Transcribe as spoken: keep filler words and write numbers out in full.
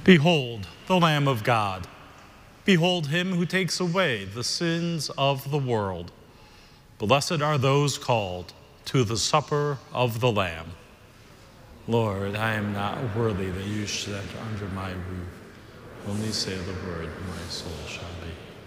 Behold, the Lamb of God. Behold him who takes away the sins of the world. Blessed are those called to the supper of the Lamb. Lord, I am not worthy that you should enter under my roof. Only say the word, and my soul shall be